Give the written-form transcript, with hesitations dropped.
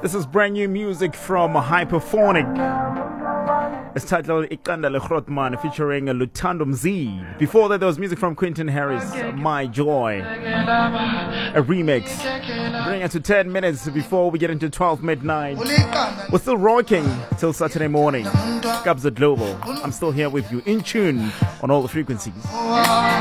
This is brand new music from Hyperphonic. It's titled Iqanda Legrotman featuring Lutando Mzee. Before that, there was music from Quentin Harris, My Joy, a remix. Bring us to 10 minutes before we get into 12 midnight. We're still rocking till Saturday morning. Kabza Global. I'm still here with you, in tune on all the frequencies.